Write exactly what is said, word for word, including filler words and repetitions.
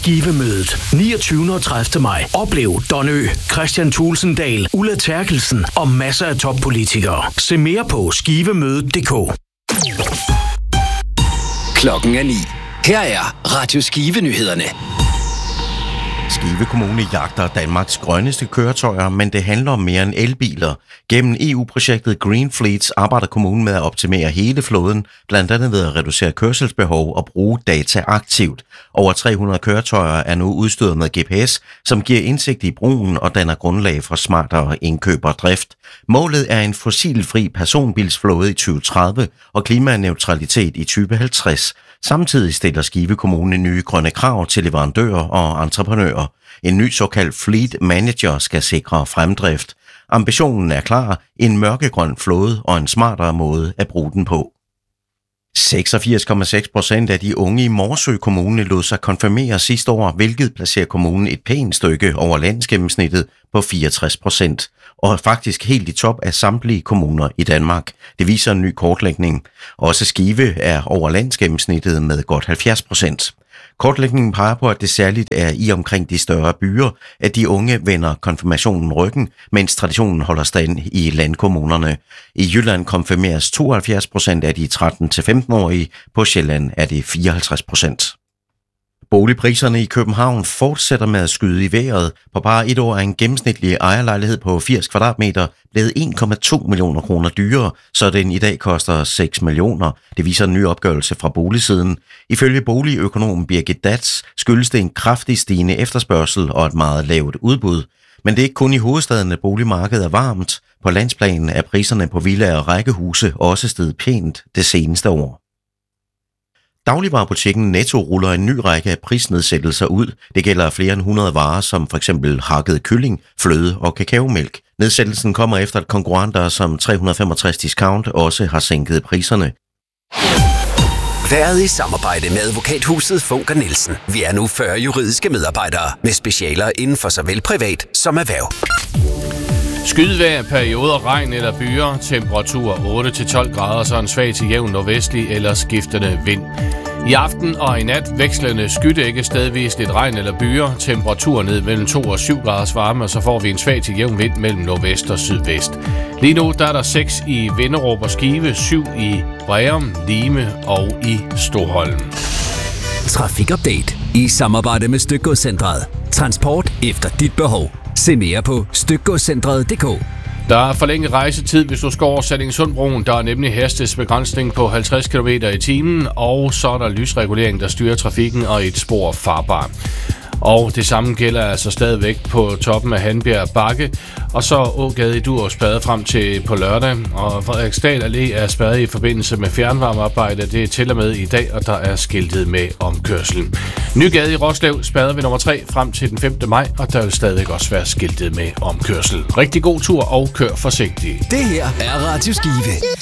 Skive-mødet niogtyvende og tredivte maj. Oplev Don Ø, Christian Thulesen Ulla Terkelsen og masser af toppolitikere. Se mere på skivemødet punktum d k. Klokken er ni. Her er Radio Skive-nyhederne. Skive Kommune jagter Danmarks grønneste køretøjer, men det handler om mere end elbiler. Gennem E U-projektet Green Fleets arbejder kommunen med at optimere hele flåden, blandt andet ved at reducere kørselsbehov og bruge data aktivt. Over tre hundrede køretøjer er nu udstyret med G P S, som giver indsigt i brugen og danner grundlag for smartere indkøb og drift. Målet er en fossilfri personbilsflåde i tyve tredive og klimaneutralitet i tyve halvtreds. Samtidig stiller Skive Kommune nye grønne krav til leverandører og entreprenører. En ny såkaldt Fleet Manager skal sikre fremdrift. Ambitionen er klar: en mørkegrøn flåde og en smartere måde at bruge den på. seksogfirs komma seks procent af de unge i Morsø Kommune lod sig konfirmere sidste år, hvilket placerer kommunen et pænt stykke over landsgennemsnittet på fireogtres procent, og faktisk helt i top af samtlige kommuner i Danmark. Det viser en ny kortlægning. Også Skive er over landsgennemsnittet med godt halvfjerds procent. Kortlægningen peger på, at det særligt er i omkring de større byer, at de unge vender konfirmationen ryggen, mens traditionen holder stand i landkommunerne. I Jylland konfirmeres tooghalvfjerds procent af de tretten til femten-årige, på Sjælland er det fireoghalvtreds procent. Boligpriserne i København fortsætter med at skyde i vejret. På bare et år er en gennemsnitlig ejerlejlighed på firs kvadratmeter blevet en komma to millioner kroner dyrere, så den i dag koster seks millioner. Det viser en ny opgørelse fra Boligsiden. Ifølge boligøkonom Birgit Datz skyldes det en kraftig stigende efterspørgsel og et meget lavt udbud. Men det er ikke kun i hovedstaden, at boligmarkedet er varmt. På landsplan er priserne på villaer og rækkehuse også steget pænt det seneste år. Dagligvarebutikken Netto ruller en ny række af prisnedsættelser ud. Det gælder flere end hundrede varer, som for eksempel hakket kylling, fløde og kakaomælk. Nedsættelsen kommer efter, at konkurrenter som tre hundrede og femogtres Discount også har sænket priserne. Været i samarbejde med advokathuset Funker Nielsen. Vi er nu fyrre juridiske medarbejdere med specialer inden for såvel privat som erhverv. Skydevejr, perioder, regn eller byer, temperatur otte til tolv grader, så en svag til jævn nordvestlig eller skiftende vind. I aften og i nat vekslende skydække, stedvis lidt regn eller byer, temperatur ned mellem to og syv graders varme, og så får vi en svag til jævn vind mellem nordvest og sydvest. Lige nu der er der seks i Vinderup og Skive, syv i Breum, Lime og i Storholm. Trafikupdate i samarbejde med Stykgodscentret. Transport efter dit behov. Se mere på stykgodscentret punktum d k. Der er forlænget rejsetid, hvis du skal over Sallingsundbroen. Der er nemlig hastighedsbegrænsning på halvtreds kilometer i timen, og så er der lysregulering, der styrer trafikken og et spor farbar. Og det samme gælder altså stadigvæk på toppen af Hanbjerg Bakke, og så Ågade i Dur spærret frem til på lørdag, og Frederiksdal Allé er spærret i forbindelse med fjernvarmearbejde. Det er til og med i dag, og der er skiltet med omkørsel. Nygade i Roslev spærret ved nummer tre frem til den femte maj, og der vil stadigvæk også være skiltet med omkørsel. Rigtig god tur og kør forsigtigt. Det her er Radio Skive.